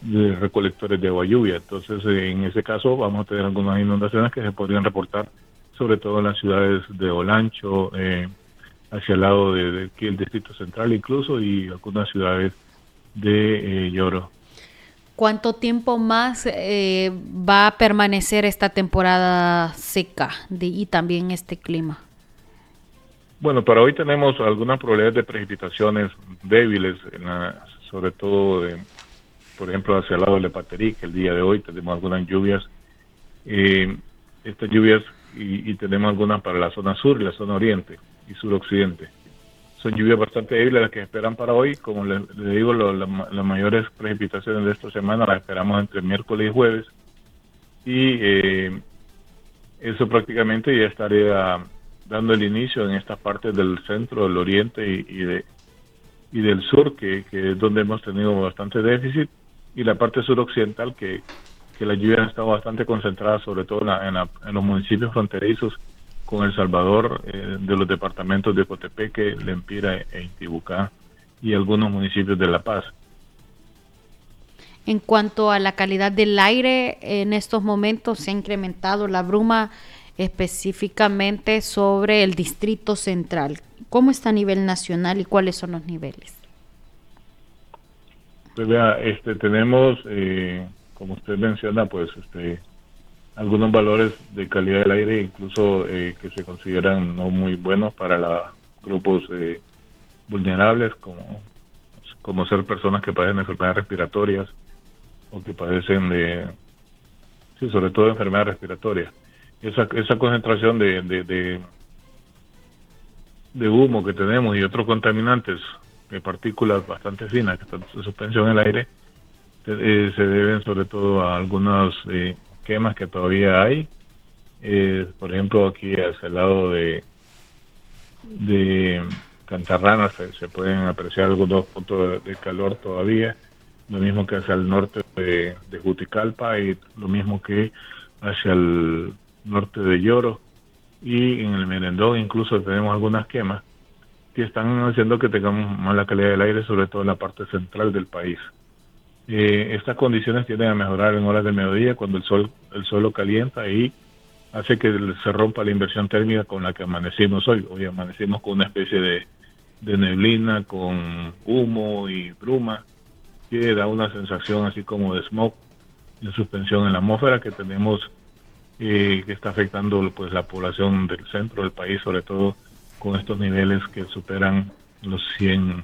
de recolectores de agua lluvia. Entonces, en ese caso, vamos a tener algunas inundaciones que se podrían reportar, sobre todo en las ciudades de Olancho, hacia el lado de aquí el Distrito Central incluso, y algunas ciudades de Lloro. ¿Cuánto tiempo más va a permanecer esta temporada seca y también este clima? Bueno, para hoy tenemos algunas probabilidades de precipitaciones débiles, sobre todo, por ejemplo, hacia el lado de Lepaterí, que el día de hoy tenemos algunas lluvias. Estas lluvias, y tenemos algunas para la zona sur y la zona oriente y suroccidente. Son lluvias bastante débiles las que esperan para hoy. Como le digo, las mayores precipitaciones de esta semana las esperamos entre miércoles y jueves. Y eso prácticamente ya estaría dando el inicio en estas partes del centro, del oriente y del sur, que es donde hemos tenido bastante déficit, y la parte suroccidental, que las lluvias han estado bastante concentradas, sobre todo en los municipios fronterizos con El Salvador, de los departamentos de Cotepeque, Lempira e Intibucá, y algunos municipios de La Paz. En cuanto a la calidad del aire, en estos momentos se ha incrementado la bruma específicamente sobre el Distrito Central. ¿Cómo está a nivel nacional y cuáles son los niveles? Pues vea, tenemos, como usted menciona, pues algunos valores de calidad del aire, incluso que se consideran no muy buenos para los grupos vulnerables, como ser personas que padecen enfermedades respiratorias o que padecen sobre todo de enfermedades respiratorias. Esa concentración de humo que tenemos y otros contaminantes de partículas bastante finas que están en suspensión en el aire, se deben sobre todo a algunas quemas que todavía hay. Por ejemplo, aquí hacia el lado de Cantarrana se pueden apreciar algunos puntos de calor todavía, lo mismo que hacia el norte de Juticalpa y lo mismo que hacia el norte de Lloro, y en el Merendón incluso tenemos algunas quemas que están haciendo que tengamos mala calidad del aire, sobre todo en la parte central del país. Estas condiciones tienden a mejorar en horas del mediodía, cuando el suelo calienta y hace que se rompa la inversión térmica con la que amanecimos hoy. Hoy amanecimos con una especie de neblina, con humo y bruma, que da una sensación así como de smog, de suspensión en la atmósfera que tenemos, que está afectando pues la población del centro del país, sobre todo con estos niveles que superan los 100,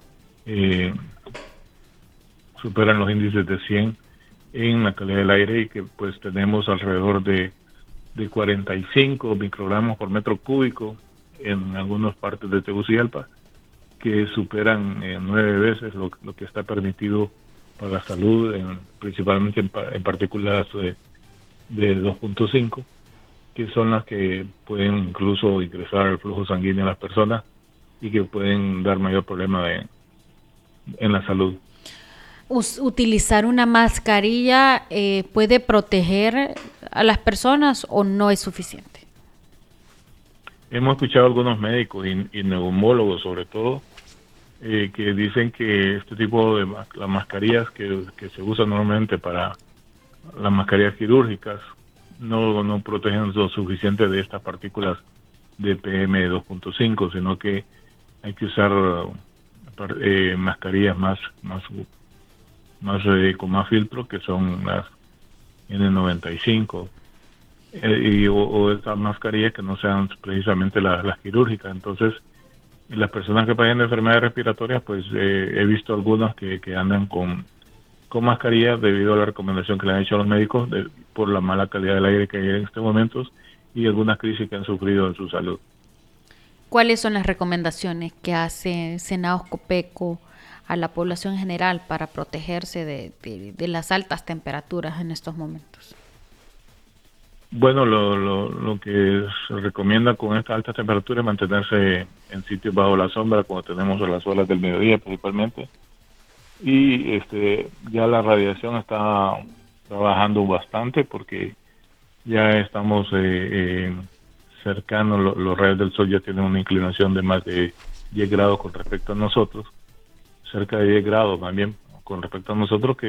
superan los índices de 100 en la calidad del aire, y que pues tenemos alrededor de 45 microgramos por metro cúbico en algunas partes de Tegucigalpa, que superan 9 veces lo que está permitido para la salud, principalmente en partículas de 2.5, que son las que pueden incluso ingresar al flujo sanguíneo a las personas y que pueden dar mayor problema en la salud. ¿Utilizar una mascarilla puede proteger a las personas o no es suficiente? Hemos escuchado a algunos médicos y neumólogos sobre todo, que dicen que este tipo de las mascarillas que se usan normalmente para las mascarillas quirúrgicas no protegen lo suficiente de estas partículas de PM2.5, sino que hay que usar mascarillas con más filtro, que son las N95, o estas mascarillas que no sean precisamente las quirúrgicas. Entonces, las personas que padecen de enfermedades respiratorias, pues he visto algunas que andan con mascarillas debido a la recomendación que le han hecho a los médicos por la mala calidad del aire que hay en estos momentos y algunas crisis que han sufrido en su salud. ¿Cuáles son las recomendaciones que hace Senados Copeco a la población en general para protegerse de las altas temperaturas en estos momentos? Bueno, lo que se recomienda con estas altas temperaturas es mantenerse en sitios bajo la sombra cuando tenemos a las horas del mediodía principalmente, y ya la radiación está trabajando bastante porque ya estamos cercanos, los rayos del sol ya tienen una inclinación de más de 10 grados con respecto a nosotros, cerca de 10 grados también con respecto a nosotros, que